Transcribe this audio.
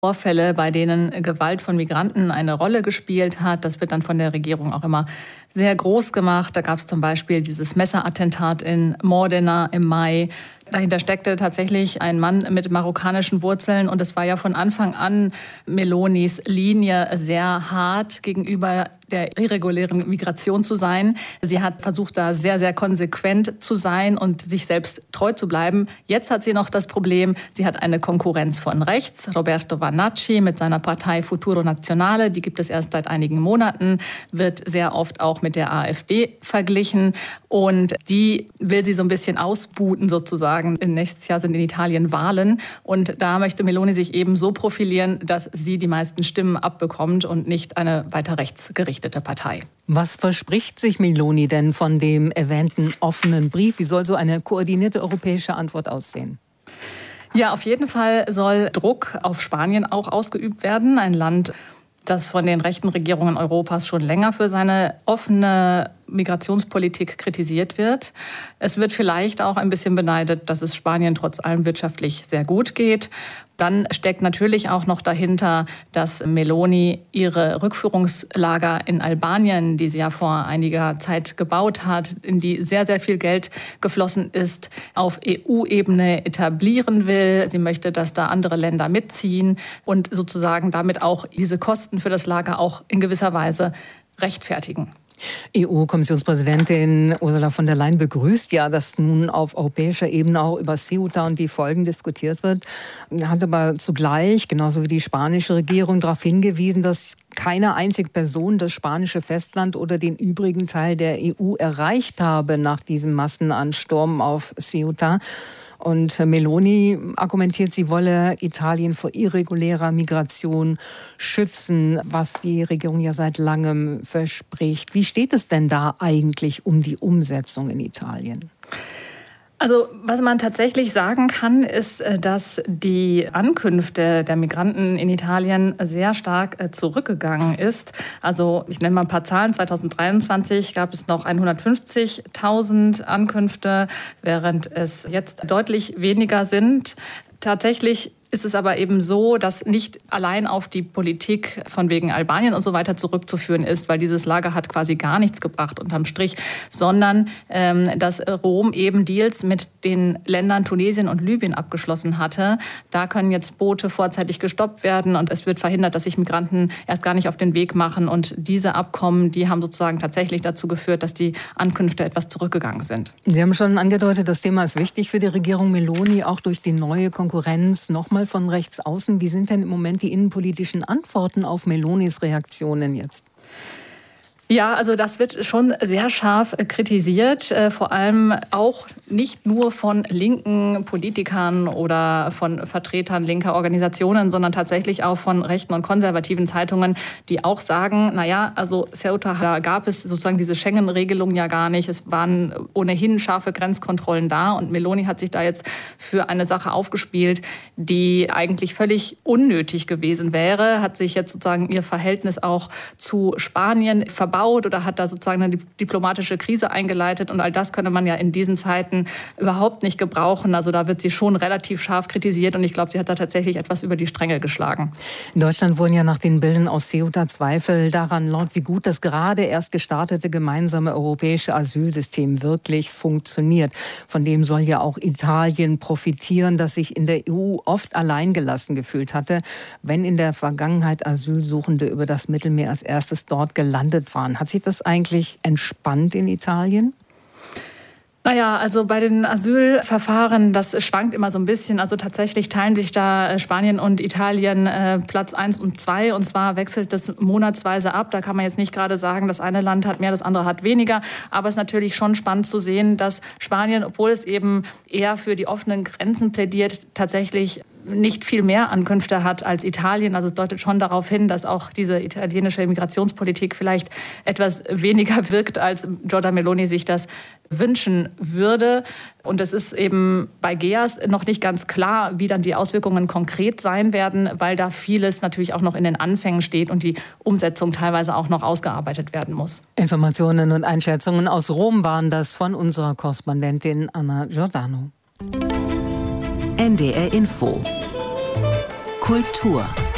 Vorfälle, bei denen Gewalt von Migranten eine Rolle gespielt hat. Das wird dann von der Regierung auch immer sehr groß gemacht. Da gab es zum Beispiel dieses Messerattentat in Modena im Mai. Dahinter steckte tatsächlich ein Mann mit marokkanischen Wurzeln. Und es war ja von Anfang an Melonis Linie, sehr hart gegenüber der irregulären Migration zu sein. Sie hat versucht, da sehr, sehr konsequent zu sein und sich selbst treu zu bleiben. Jetzt hat sie noch das Problem, sie hat eine Konkurrenz von rechts. Roberto Vannacci mit seiner Partei Futuro Nazionale, die gibt es erst seit einigen Monaten, wird sehr oft auch mit der AfD verglichen. Und die will sie so ein bisschen ausbuten sozusagen. Nächstes Jahr sind in Italien Wahlen. Und da möchte Meloni sich eben so profilieren, dass sie die meisten Stimmen abbekommt und nicht eine weiter rechtsgerichtete Partei. Was verspricht sich Meloni denn von dem erwähnten offenen Brief? Wie soll so eine koordinierte europäische Antwort aussehen? Ja, auf jeden Fall soll Druck auf Spanien auch ausgeübt werden. Ein Land, das von den rechten Regierungen Europas schon länger für seine offene Migrationspolitik kritisiert wird. Es wird vielleicht auch ein bisschen beneidet, dass es Spanien trotz allem wirtschaftlich sehr gut geht. Dann steckt natürlich auch noch dahinter, dass Meloni ihre Rückführungslager in Albanien, die sie ja vor einiger Zeit gebaut hat, in die sehr, sehr viel Geld geflossen ist, auf EU-Ebene etablieren will. Sie möchte, dass da andere Länder mitziehen und sozusagen damit auch diese Kosten für das Lager auch in gewisser Weise rechtfertigen. EU-Kommissionspräsidentin Ursula von der Leyen begrüßt ja, dass nun auf europäischer Ebene auch über Ceuta und die Folgen diskutiert wird. Hat aber zugleich, genauso wie die spanische Regierung, darauf hingewiesen, dass keine einzige Person das spanische Festland oder den übrigen Teil der EU erreicht habe nach diesem Massenansturm auf Ceuta. Und Meloni argumentiert, sie wolle Italien vor irregulärer Migration schützen, was die Regierung ja seit langem verspricht. Wie steht es denn da eigentlich um die Umsetzung in Italien? Also was man tatsächlich sagen kann, ist, dass die Ankünfte der Migranten in Italien sehr stark zurückgegangen ist. Also ich nenne mal ein paar Zahlen. 2023 gab es noch 150.000 Ankünfte, während es jetzt deutlich weniger sind. Tatsächlich ist es aber eben so, dass nicht allein auf die Politik von wegen Albanien und so weiter zurückzuführen ist, weil dieses Lager hat quasi gar nichts gebracht unterm Strich, sondern dass Rom eben Deals mit den Ländern Tunesien und Libyen abgeschlossen hatte. Da können jetzt Boote vorzeitig gestoppt werden und es wird verhindert, dass sich Migranten erst gar nicht auf den Weg machen. Und diese Abkommen, die haben sozusagen tatsächlich dazu geführt, dass die Ankünfte etwas zurückgegangen sind. Sie haben schon angedeutet, das Thema ist wichtig für die Regierung Meloni, auch durch die neue Konkurrenz nochmal von rechts außen. Wie sind denn im Moment die innenpolitischen Antworten auf Melonis Reaktionen jetzt? Ja, also das wird schon sehr scharf kritisiert, vor allem auch nicht nur von linken Politikern oder von Vertretern linker Organisationen, sondern tatsächlich auch von rechten und konservativen Zeitungen, die auch sagen, naja, also Ceuta, da gab es sozusagen diese Schengen-Regelung ja gar nicht. Es waren ohnehin scharfe Grenzkontrollen da und Meloni hat sich da jetzt für eine Sache aufgespielt, die eigentlich völlig unnötig gewesen wäre, hat sich jetzt sozusagen ihr Verhältnis auch zu Spanien verbaut oder hat da sozusagen eine diplomatische Krise eingeleitet. Und all das könne man ja in diesen Zeiten überhaupt nicht gebrauchen. Also da wird sie schon relativ scharf kritisiert und ich glaube, sie hat da tatsächlich etwas über die Stränge geschlagen. In Deutschland wurden ja nach den Bildern aus Ceuta Zweifel daran laut, wie gut das gerade erst gestartete gemeinsame europäische Asylsystem wirklich funktioniert. Von dem soll ja auch Italien profitieren, das sich in der EU oft alleingelassen gefühlt hatte, wenn in der Vergangenheit Asylsuchende über das Mittelmeer als erstes dort gelandet waren. Hat sich das eigentlich entspannt in Italien? Naja, also bei den Asylverfahren, das schwankt immer so ein bisschen. Also tatsächlich teilen sich da Spanien und Italien Platz 1 und 2. Und zwar wechselt das monatsweise ab. Da kann man jetzt nicht gerade sagen, das eine Land hat mehr, das andere hat weniger. Aber es ist natürlich schon spannend zu sehen, dass Spanien, obwohl es eben eher für die offenen Grenzen plädiert, tatsächlich nicht viel mehr Ankünfte hat als Italien. Also es deutet schon darauf hin, dass auch diese italienische Migrationspolitik vielleicht etwas weniger wirkt, als Giorgia Meloni sich das wünschen würde. Und es ist eben bei GEAS noch nicht ganz klar, wie dann die Auswirkungen konkret sein werden, weil da vieles natürlich auch noch in den Anfängen steht und die Umsetzung teilweise auch noch ausgearbeitet werden muss. Informationen und Einschätzungen aus Rom waren das von unserer Korrespondentin Anna Giordano. NDR Info. Kultur